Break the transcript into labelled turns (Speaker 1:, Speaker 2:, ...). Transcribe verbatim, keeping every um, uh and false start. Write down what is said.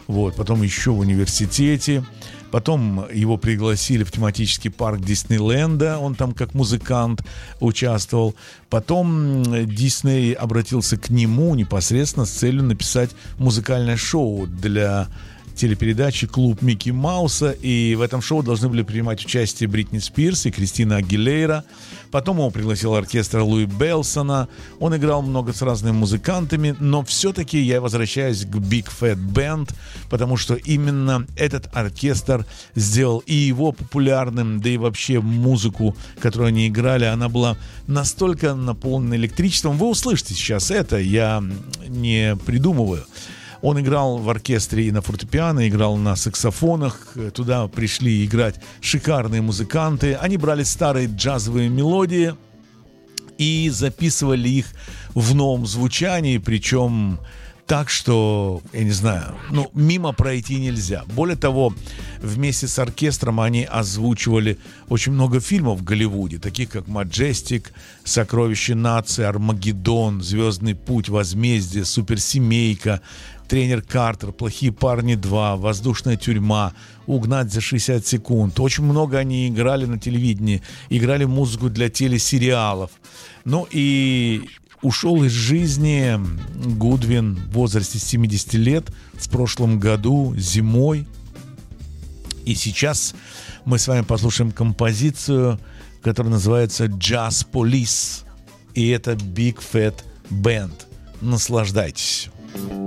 Speaker 1: вот, потом еще в университете. Потом его пригласили в тематический парк Диснейленда, он там как музыкант участвовал. Потом Дисней обратился к нему непосредственно с целью написать музыкальное шоу для телепередачи «Клуб Микки Мауса», и в этом шоу должны были принимать участие Бритни Спирс и Кристина Агилера. Потом его пригласил оркестр Луи Белсона. Он играл много с разными музыкантами, но все-таки я возвращаюсь к Big Fat Band, потому что именно этот оркестр сделал и его популярным, да и вообще музыку, которую они играли, она была настолько наполнена электричеством. Вы услышите сейчас это, я не придумываю. Он играл в оркестре и на фортепиано, играл на саксофонах. Туда пришли играть шикарные музыканты. Они брали старые джазовые мелодии и записывали их в новом звучании, причем так, что, я не знаю, ну, мимо пройти нельзя. Более того, вместе с оркестром они озвучивали очень много фильмов в Голливуде, таких как «Маджестик», «Сокровище нации», «Армагеддон», «Звездный путь», «Возмездие», «Суперсемейка», «Тренер Картер», «Плохие парни два», «Воздушная тюрьма», «Угнать за шестьдесят секунд». Очень много они играли на телевидении, играли музыку для телесериалов. Ну и ушел из жизни Гудвин в возрасте семидесяти лет в прошлом году, зимой. И сейчас мы с вами послушаем композицию, которая называется «Jazz Police». И это Big Fat Band. Наслаждайтесь.